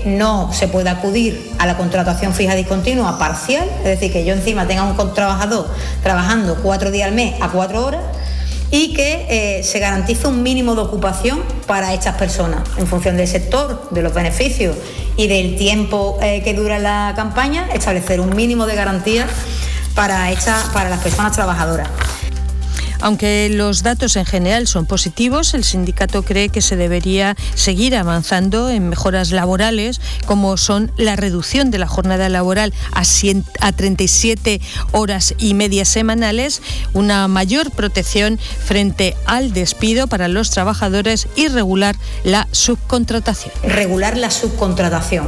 que no se puede acudir a la contratación fija discontinua parcial, es decir, que yo encima tenga un trabajador trabajando 4 días al mes a 4 horas, y que se garantice un mínimo de ocupación para estas personas en función del sector, de los beneficios y del tiempo que dura la campaña, establecer un mínimo de garantía para las personas trabajadoras. Aunque los datos en general son positivos, el sindicato cree que se debería seguir avanzando en mejoras laborales, como son la reducción de la jornada laboral a 37 horas y media semanales, una mayor protección frente al despido para los trabajadores y regular la subcontratación. Regular la subcontratación.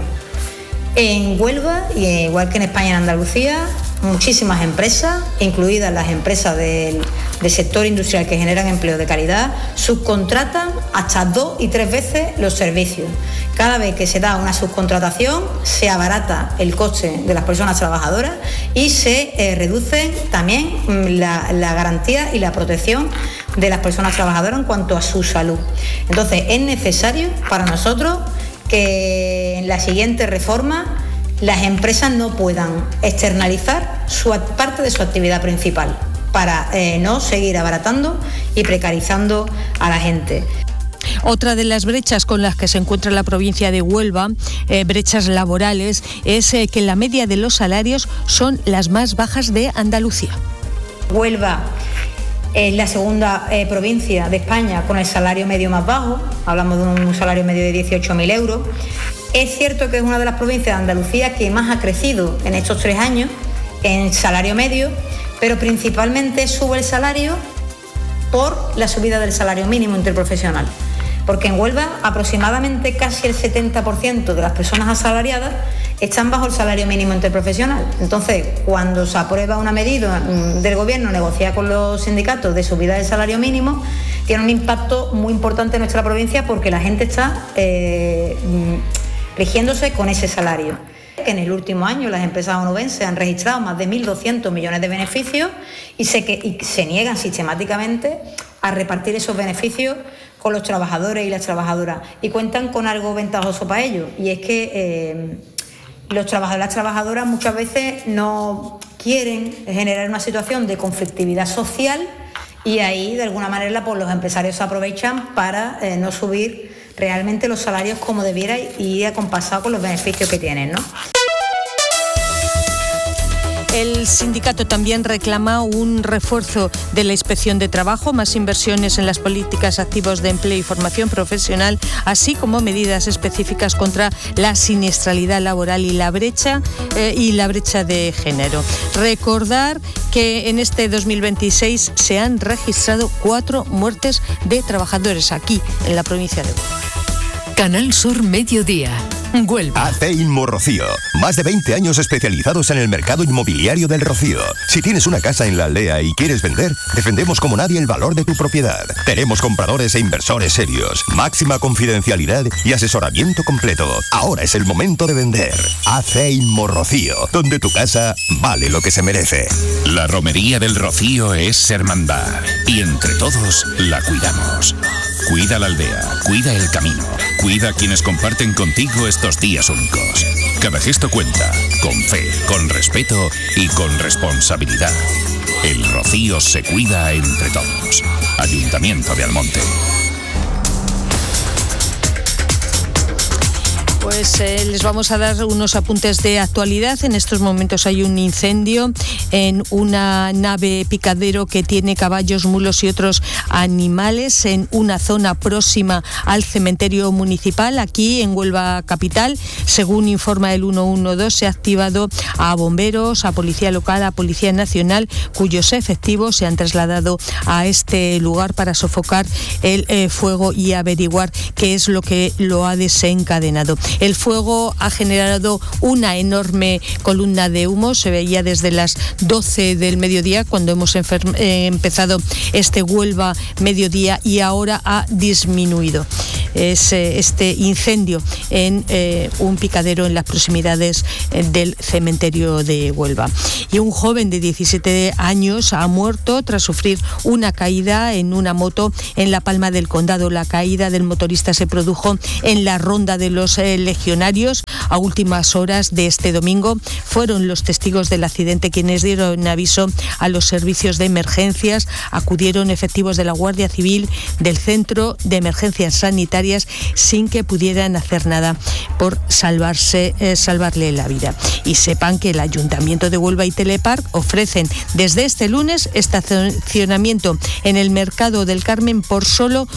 En Huelva, y igual que en España y en Andalucía, muchísimas empresas, incluidas las empresas del sector industrial que generan empleo de calidad, subcontratan hasta 2 y 3 veces los servicios. Cada vez que se da una subcontratación, se abarata el coste de las personas trabajadoras y se reduce también la garantía y la protección de las personas trabajadoras en cuanto a su salud. Entonces, es necesario para nosotros que en la siguiente reforma las empresas no puedan externalizar parte de su actividad principal para no seguir abaratando y precarizando a la gente. Otra de las brechas con las que se encuentra la provincia de Huelva, brechas laborales, es que la media de los salarios son las más bajas de Andalucía. Huelva es la segunda provincia de España con el salario medio más bajo, hablamos de un salario medio de 18.000 euros. Es cierto que es una de las provincias de Andalucía que más ha crecido en estos 3 años en salario medio, pero principalmente sube el salario por la subida del salario mínimo interprofesional. Porque en Huelva aproximadamente casi el 70% de las personas asalariadas están bajo el salario mínimo interprofesional. Entonces, cuando se aprueba una medida del gobierno negociada con los sindicatos de subida del salario mínimo, tiene un impacto muy importante en nuestra provincia porque la gente está rigiéndose con ese salario. En el último año las empresas onubenses han registrado más de 1.200 millones de beneficios y se niegan sistemáticamente a repartir esos beneficios con los trabajadores y las trabajadoras, y cuentan con algo ventajoso para ellos, y es que los trabajadores y las trabajadoras muchas veces no quieren generar una situación de conflictividad social, y ahí de alguna manera pues, los empresarios se aprovechan para no subir realmente los salarios como debiera y ir acompasado con los beneficios que tienen, ¿no? El sindicato también reclama un refuerzo de la inspección de trabajo, más inversiones en las políticas activas de empleo y formación profesional, así como medidas específicas contra la siniestralidad laboral y la brecha de género. Recordar que en este 2026 se han registrado 4 muertes de trabajadores aquí en la provincia de Huelva. Canal Sur Mediodía. Huelva. AC Inmo Rocío. Más de 20 años especializados en el mercado inmobiliario del Rocío. Si tienes una casa en la aldea y quieres vender, defendemos como nadie el valor de tu propiedad. Tenemos compradores e inversores serios, máxima confidencialidad y asesoramiento completo. Ahora es el momento de vender. AC Inmo Rocío, donde tu casa vale lo que se merece. La romería del Rocío es hermandad y entre todos la cuidamos. Cuida la aldea, cuida el camino, cuida a quienes comparten contigo estos días únicos. Cada gesto cuenta, con fe, con respeto y con responsabilidad. El Rocío se cuida entre todos. Ayuntamiento de Almonte. Pues les vamos a dar unos apuntes de actualidad. En estos momentos hay un incendio en una nave picadero que tiene caballos, mulos y otros animales en una zona próxima al cementerio municipal, aquí en Huelva capital. Según informa el 112, se ha activado a bomberos, a policía local, a policía nacional, cuyos efectivos se han trasladado a este lugar para sofocar el fuego y averiguar qué es lo que lo ha desencadenado. El fuego ha generado una enorme columna de humo, se veía desde las 12 del mediodía cuando hemos empezado este Huelva mediodía, y ahora ha disminuido. este incendio en un picadero en las proximidades del cementerio de Huelva. Y un joven de 17 años ha muerto tras sufrir una caída en una moto en La Palma del Condado. La caída del motorista se produjo en la Ronda de los Legionarios. A últimas horas de este domingo fueron los testigos del accidente quienes dieron aviso a los servicios de emergencias. Acudieron efectivos de la Guardia Civil, del Centro de Emergencias Sanitarias, sin que pudieran hacer nada por salvarle la vida. Y sepan que el Ayuntamiento de Huelva y Telepark ofrecen desde este lunes estacionamiento en el Mercado del Carmen por solo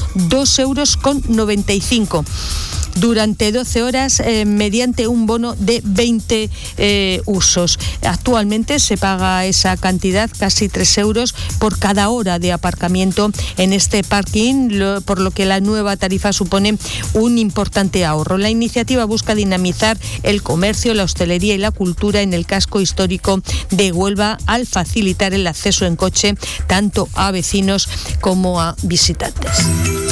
2,95 € durante 12 horas mediante un bono de 20 usos. Actualmente se paga esa cantidad, casi 3 € por cada hora de aparcamiento en este parking, por lo que la nueva tarifa supone un importante ahorro. La iniciativa busca dinamizar el comercio, la hostelería y la cultura en el casco histórico de Huelva al facilitar el acceso en coche tanto a vecinos como a visitantes.